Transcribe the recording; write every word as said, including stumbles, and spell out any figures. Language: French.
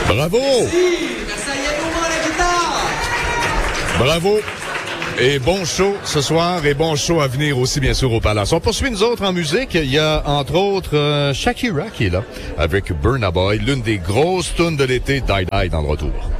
Bravo! Bravo! Et bon show ce soir et bon show à venir aussi, bien sûr, au Palace. On poursuit, nous autres, en musique. Il y a, entre autres, euh, Shakira qui est là, avec Burna Boy, l'une des grosses tunes de l'été, Die Die, dans le retour.